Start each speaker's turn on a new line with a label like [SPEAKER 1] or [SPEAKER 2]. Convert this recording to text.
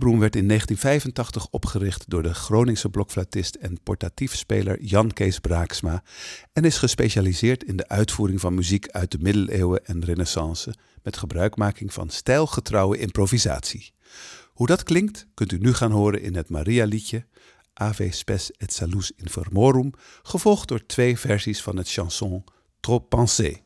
[SPEAKER 1] Oerbroen werd in 1985 opgericht door de Groningse blokfluitist en portatiefspeler Jan Kees Braaksma en is gespecialiseerd in de uitvoering van muziek uit de middeleeuwen en renaissance met gebruikmaking van stijlgetrouwe improvisatie. Hoe dat klinkt kunt u nu gaan horen in het Maria-liedje Ave spes et salus in vermorum, gevolgd door 2 versies van het chanson Trop pensé.